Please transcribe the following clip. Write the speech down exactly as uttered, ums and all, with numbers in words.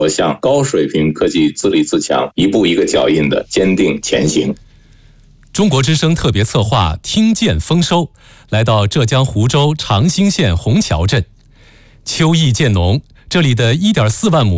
我向高水平科技自立自强一步一个脚印的坚定前行。 中国之声特别策划听见丰收，来到浙江湖州长兴县虹桥镇。秋意渐浓，这里的 一点四万亩